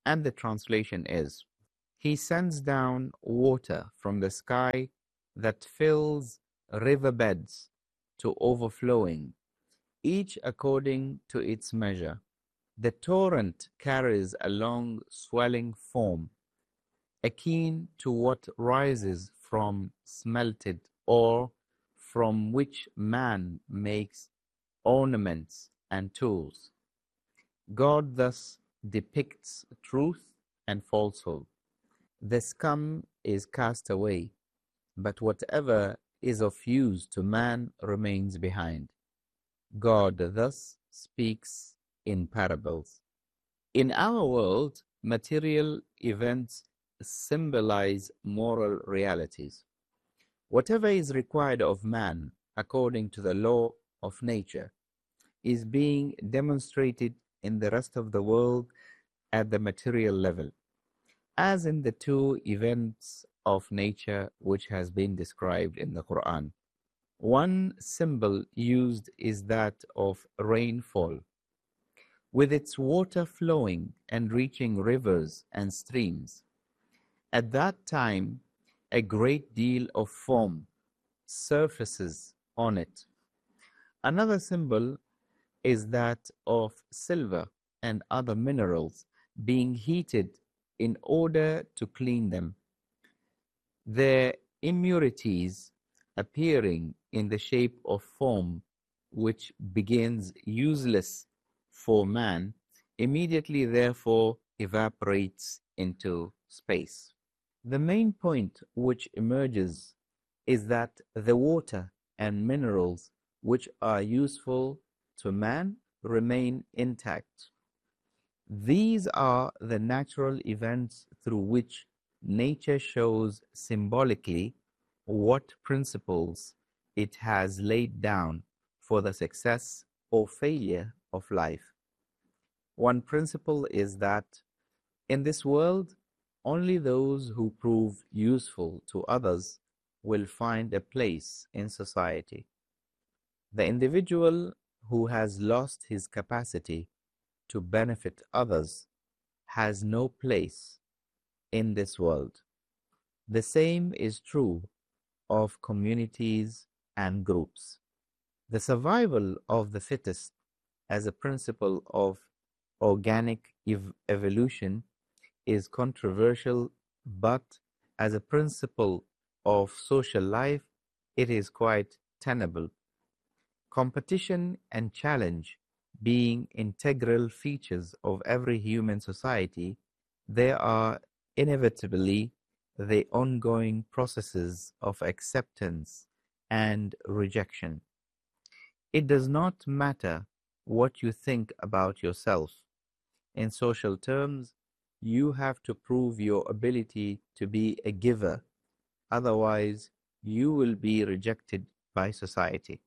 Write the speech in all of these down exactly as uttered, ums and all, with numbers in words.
And the translation is, He sends down water from the sky that fills riverbeds to overflowing, each according to its measure. The torrent carries along swelling foam, akin to what rises from smelted ore, from which man makes ornaments and tools. God thus depicts truth and falsehood. The scum is cast away, but whatever is of use to man remains behind. God thus speaks in parables. In our world, material events symbolize moral realities. Whatever is required of man according to the law of nature is being demonstrated in the rest of the world at the material level, as in the two events of nature which has been described in the Quran. One symbol used is that of rainfall, with its water flowing and reaching rivers and streams. At that time, a great deal of foam surfaces on it. Another symbol is that of silver and other minerals being heated in order to clean them, their impurities appearing in the shape of foam, which begins useless for man, immediately therefore evaporates into space. The main point which emerges is that the water and minerals which are useful to man remain intact. These are the natural events through which nature shows symbolically what principles it has laid down for the success or failure of life. One principle is that in this world, only those who prove useful to others will find a place in society. The individual who has lost his capacity to benefit others has no place in this world. The same is true of communities and groups. The survival of the fittest as a principle of organic ev- evolution is controversial, but as a principle of social life, it is quite tenable. Competition and challenge being integral features of every human society, they are inevitably the ongoing processes of acceptance and rejection. It does not matter what you think about yourself. In social terms, you have to prove your ability to be a giver. Otherwise, you will be rejected by society.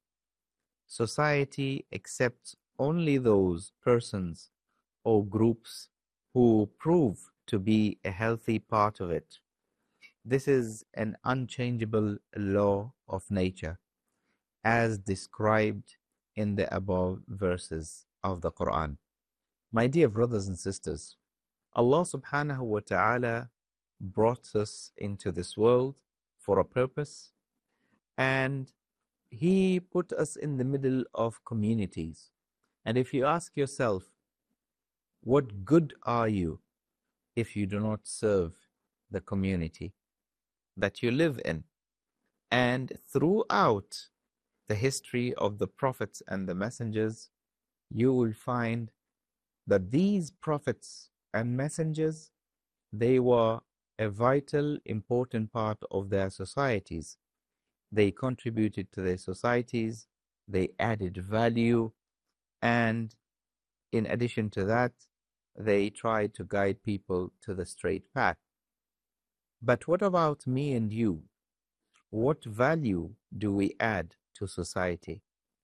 Society accepts only those persons or groups who prove to be a healthy part of it. This is an unchangeable law of nature, as described in the above verses of the Quran. My dear brothers and sisters, Allah subhanahu wa ta'ala brought us into this world for a purpose, and He put us in the middle of communities. And if you ask yourself, what good are you if you do not serve the community that you live in? And throughout the history of the prophets and the messengers, you will find that these prophets and messengers, they were a vital, important part of their societies. They contributed to their societies, they added value, and in addition to that, they tried to guide people to the straight path. But what about me and you? What value do we add to society?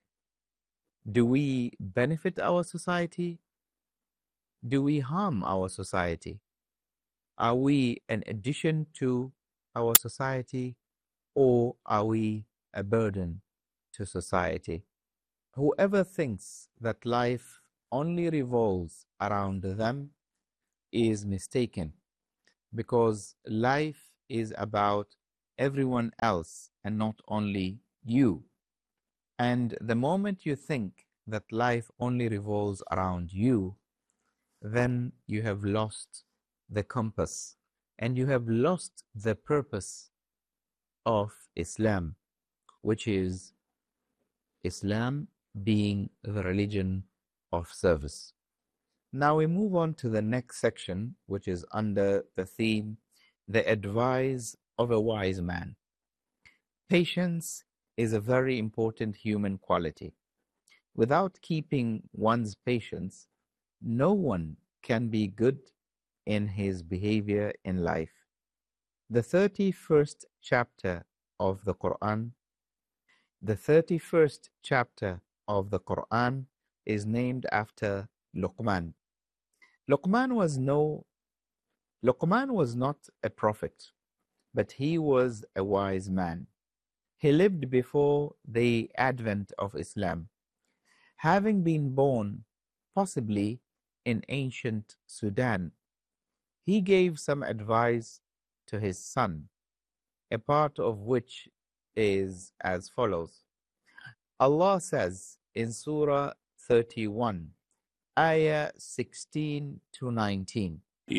Do we benefit our society? Do we harm our society? Are we an addition to our society, or are we a burden to society? Whoever thinks that life only revolves around them is mistaken, because life is about everyone else and not only you. And the moment you think that life only revolves around you, then you have lost the compass and you have lost the purpose of Islam, which is Islam being the religion of service. Now we move on to the next section, which is under the theme, the advice of a wise man. Patience is a very important human quality. Without keeping one's patience, no one can be good in his behavior in life. The thirty-first chapter of the Quran, the thirty-first chapter of the Quran is named after Luqman. Luqman was no Luqman was not a prophet, but he was a wise man. He lived before the advent of Islam, having been born possibly in ancient Sudan. He gave some advice to his son, a part of which is as follows. Allah says in Surah thirty-one, Ayah sixteen to nineteen,